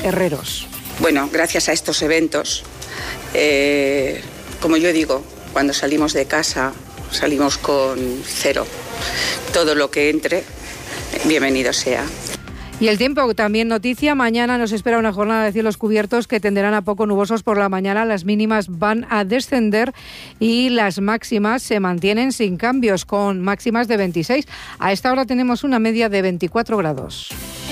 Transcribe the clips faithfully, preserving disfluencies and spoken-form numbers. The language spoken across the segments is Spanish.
Herreros. Bueno, gracias a estos eventos, eh, como yo digo, cuando salimos de casa salimos con cero. Todo lo que entre, bienvenido sea. Y el tiempo, también noticia, mañana nos espera una jornada de cielos cubiertos que tenderán a poco nubosos por la mañana, las mínimas van a descender y las máximas se mantienen sin cambios, con máximas de veintiséis. A esta hora tenemos una media de veinticuatro grados.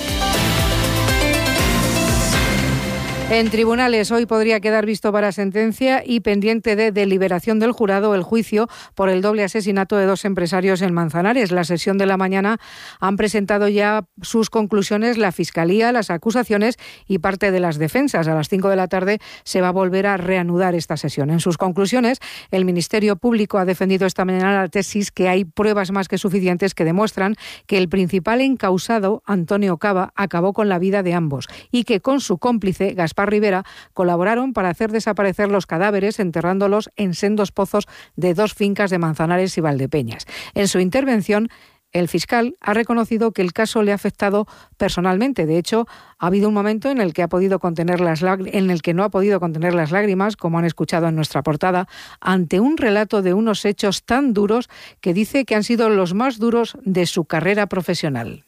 En tribunales hoy podría quedar visto para sentencia y pendiente de deliberación del jurado el juicio por el doble asesinato de dos empresarios en Manzanares. La sesión de la mañana han presentado ya sus conclusiones la Fiscalía, las acusaciones y parte de las defensas. A las cinco de la tarde se va a volver a reanudar esta sesión. En sus conclusiones, el Ministerio Público ha defendido esta mañana la tesis que hay pruebas más que suficientes que demuestran que el principal encausado, Antonio Cava, acabó con la vida de ambos y que con su cómplice, Gaspar Rivera, colaboraron para hacer desaparecer los cadáveres enterrándolos en sendos pozos de dos fincas de Manzanares y Valdepeñas. En su intervención, el fiscal ha reconocido que el caso le ha afectado personalmente. De hecho, ha habido un momento en el que ha podido contener las lágr- en el que no ha podido contener las lágrimas, como han escuchado en nuestra portada, ante un relato de unos hechos tan duros que dice que han sido los más duros de su carrera profesional.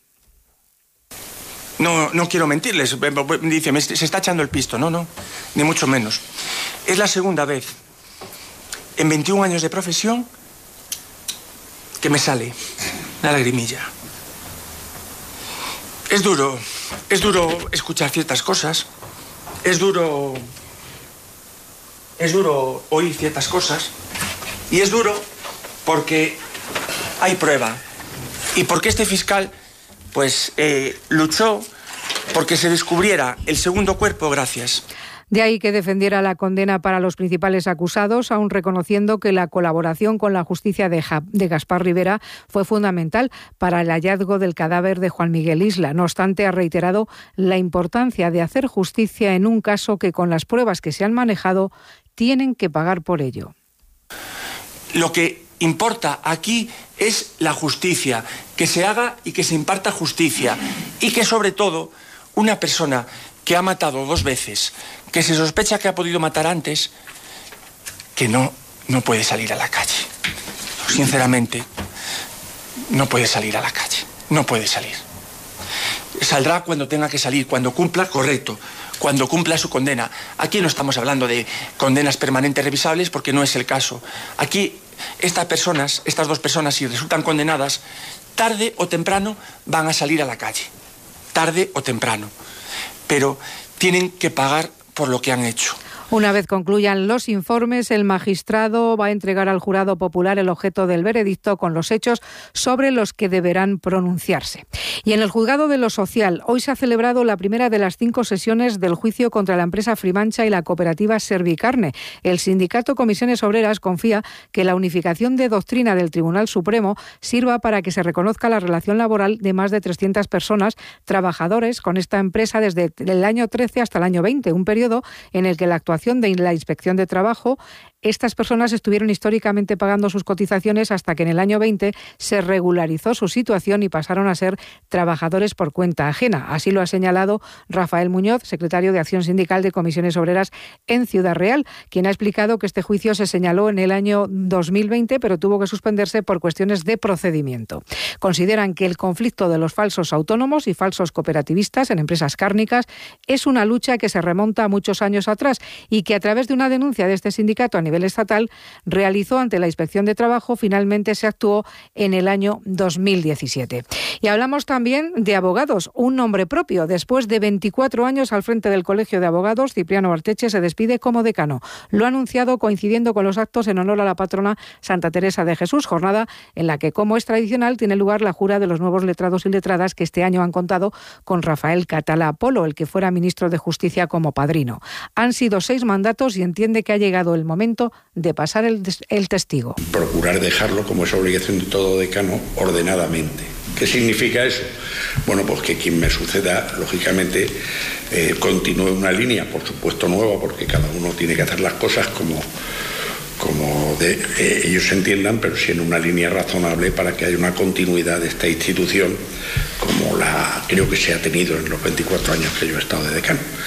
No, no quiero mentirles. Dice, me, se está echando el pisto. No, no, ni mucho menos. Es la segunda vez en veintiún años de profesión que me sale una lagrimilla. Es duro, es duro escuchar ciertas cosas. Es duro, es duro oír ciertas cosas. Y es duro porque hay prueba. Y porque este fiscal... pues eh, luchó porque se descubriera el segundo cuerpo, gracias. De ahí que defendiera la condena para los principales acusados, aun reconociendo que la colaboración con la justicia de, ja- de Gaspar Rivera fue fundamental para el hallazgo del cadáver de Juan Miguel Isla. No obstante, ha reiterado la importancia de hacer justicia en un caso que, con las pruebas que se han manejado, tienen que pagar por ello. Lo que importa aquí es la justicia, que se haga y que se imparta justicia y que, sobre todo, una persona que ha matado dos veces, que se sospecha que ha podido matar antes, que no, no puede salir a la calle. Sinceramente, no puede salir a la calle, no puede salir. Saldrá cuando tenga que salir, cuando cumpla, correcto, cuando cumpla su condena. Aquí no estamos hablando de condenas permanentes revisables porque no es el caso. Aquí estas personas, estas dos personas, si resultan condenadas, tarde o temprano van a salir a la calle. Tarde o temprano. Pero tienen que pagar por lo que han hecho. Una vez concluyan los informes, el magistrado va a entregar al jurado popular el objeto del veredicto con los hechos sobre los que deberán pronunciarse. Y en el juzgado de lo social, hoy se ha celebrado la primera de las cinco sesiones del juicio contra la empresa Frimancha y la cooperativa Servicarne. El sindicato Comisiones Obreras confía que la unificación de doctrina del Tribunal Supremo sirva para que se reconozca la relación laboral de más de trescientas personas, trabajadores, con esta empresa desde el año trece hasta el año veinte, un periodo en el que la actuación de la Inspección de Trabajo, estas personas estuvieron históricamente pagando sus cotizaciones hasta que en el año veinte se regularizó su situación y pasaron a ser trabajadores por cuenta ajena. Así lo ha señalado Rafael Muñoz, secretario de Acción Sindical de Comisiones Obreras en Ciudad Real, quien ha explicado que este juicio se señaló en el año dos mil veinte, pero tuvo que suspenderse por cuestiones de procedimiento. Consideran que el conflicto de los falsos autónomos y falsos cooperativistas en empresas cárnicas es una lucha que se remonta a muchos años atrás y que, a través de una denuncia de este sindicato a nivel estatal, realizó ante la Inspección de Trabajo, finalmente se actuó en el año dos mil diecisiete. Y hablamos también de abogados, un nombre propio. Después de veinticuatro años al frente del Colegio de Abogados, Cipriano Arteche se despide como decano. Lo ha anunciado coincidiendo con los actos en honor a la patrona Santa Teresa de Jesús, jornada en la que, como es tradicional, tiene lugar la jura de los nuevos letrados y letradas que este año han contado con Rafael Catalá Polo, el que fuera ministro de Justicia, como padrino. Han sido seis mandatos y entiende que ha llegado el momento de pasar el, el testigo. Procurar dejarlo, como es obligación de todo decano, ordenadamente. ¿Qué significa eso? Bueno, pues que quien me suceda, lógicamente, eh, continúe una línea, por supuesto nueva, porque cada uno tiene que hacer las cosas como, como de, eh, ellos entiendan, pero sí en una línea razonable para que haya una continuidad de esta institución como la creo que se ha tenido en los veinticuatro años que yo he estado de decano.